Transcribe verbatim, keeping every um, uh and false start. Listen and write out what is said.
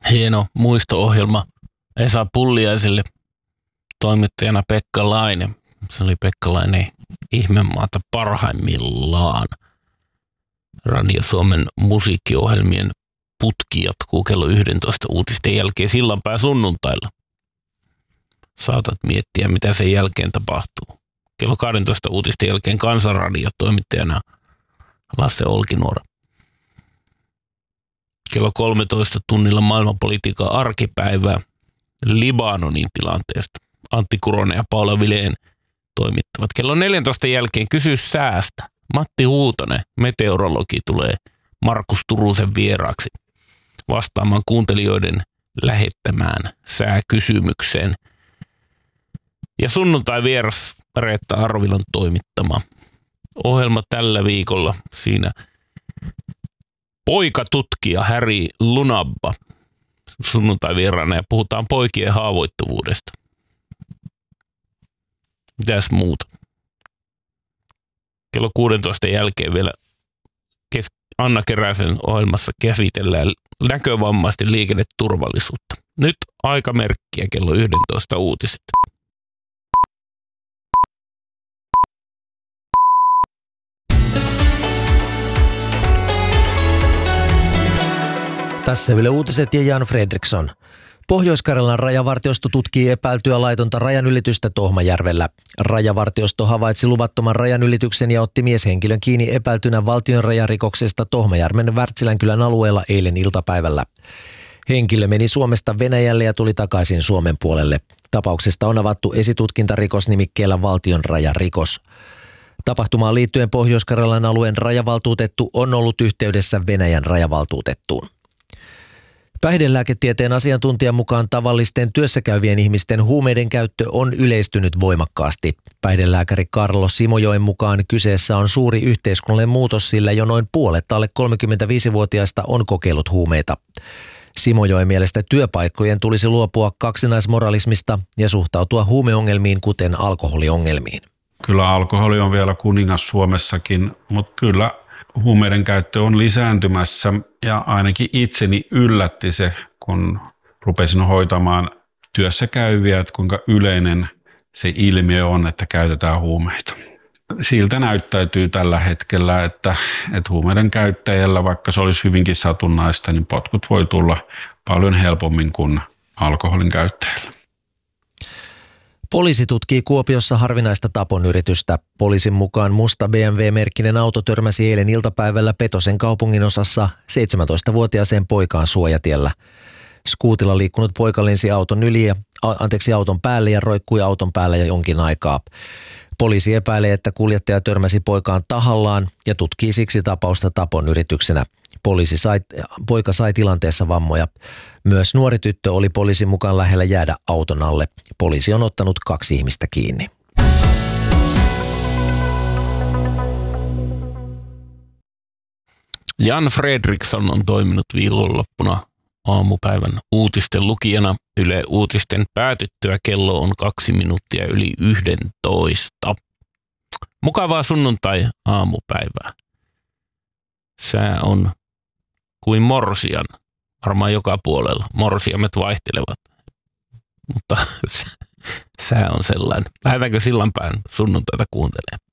hieno muisto-ohjelma Esa Pulliaiselle, toimittajana Pekka Laine. Se oli Pekka Laine Ihmemaata parhaimmillaan. Radio Suomen musiikkiohjelmien putki jatkuu kello yksitoista uutisten jälkeen sillanpää sunnuntailla. Saatat miettiä, mitä sen jälkeen tapahtuu. Kello kaksitoista uutisten jälkeen Kansanradio toimittajana Lasse Olkinuora. Kello kolmetoista tunnilla maailmanpolitiikan arkipäivää Libanonin tilanteesta. Antti Kuronen ja Paula Vileen toimittavat. Kello neljäntoista jälkeen Kysy säästä. Matti Huutonen, meteorologi, tulee Markus Turusen vieraaksi vastaamaan kuuntelijoiden lähettämään sääkysymykseen. Ja sunnuntai vieras Reetta Arvilan toimittama ohjelma tällä viikolla. Siinä poikatutkija Harry Lunabba sunnuntai vieraana ja puhutaan poikien haavoittuvuudesta. Mitäs muuta? Kello kuusitoista jälkeen vielä Anna Keräsen ohjelmassa käsitellään näkövammaisten liikenneturvallisuutta. Nyt aikamerkkiä kello yksitoista uutiset. Tässä Yle Uutiset ja Jan Fredriksson. Pohjois-Karjalan rajavartiosto tutkii epäiltyä laitonta rajanylitystä Tohmajärvellä. Rajavartiosto havaitsi luvattoman rajanylityksen ja otti mieshenkilön kiinni epäiltynä valtion rajarikoksesta Tohmajärven Wärtsilänkylän alueella eilen iltapäivällä. Henkilö meni Suomesta Venäjälle ja tuli takaisin Suomen puolelle. Tapauksesta on avattu esitutkintarikosnimikkeellä valtion rajarikos. Tapahtumaan liittyen Pohjois-Karjalan alueen rajavaltuutettu on ollut yhteydessä Venäjän rajavaltuutettuun. Päihdelääketieteen asiantuntijan mukaan tavallisten työssäkäyvien ihmisten huumeiden käyttö on yleistynyt voimakkaasti. Päihdelääkäri Karlo Simojoen mukaan kyseessä on suuri yhteiskunnallinen muutos, sillä jo noin puolet alle kolmekymmentäviisivuotiaista on kokeillut huumeita. Simojoen mielestä työpaikkojen tulisi luopua kaksinaismoralismista ja suhtautua huumeongelmiin kuten alkoholiongelmiin. Kyllä alkoholi on vielä kuningas Suomessakin, mutta kyllä huumeiden käyttö on lisääntymässä ja ainakin itseni yllätti se, kun rupesin hoitamaan työssä käyviä, että kuinka yleinen se ilmiö on, että käytetään huumeita. Siltä näyttäytyy tällä hetkellä, että, että huumeiden käyttäjällä, vaikka se olisi hyvinkin satunnaista, niin potkut voi tulla paljon helpommin kuin alkoholin käyttäjällä. Poliisi tutkii Kuopiossa harvinaista taponyritystä. Poliisin mukaan musta B M W-merkkinen auto törmäsi eilen iltapäivällä Petosen kaupunginosassa seitsemäntoistavuotiaaseen poikaan suojatiellä. Skuutilla liikkunut poika lensi auton yli ja, anteeksi, auton päälle ja roikkui auton päällä jo jonkin aikaa. Poliisi epäilee, että kuljettaja törmäsi poikaan tahallaan ja tutkii siksi tapausta taponyrityksenä. Poliisi sai, poika sai tilanteessa vammoja. Myös nuori tyttö oli poliisin mukaan lähellä jäädä auton alle. Poliisi on ottanut kaksi ihmistä kiinni. Jan Fredriksson on toiminut viikonloppuna aamupäivän uutisten lukijana. Yle Uutisten päätyttyä kello on kaksi minuuttia yli yhdentoista. Mukavaa sunnuntai-aamupäivää. Sää on kuin morsian, varmaan joka puolella. Morsiamet vaihtelevat, mutta sää on sellainen. Lähdetäänkö Sillanpään sunnuntaita kuuntelemaan?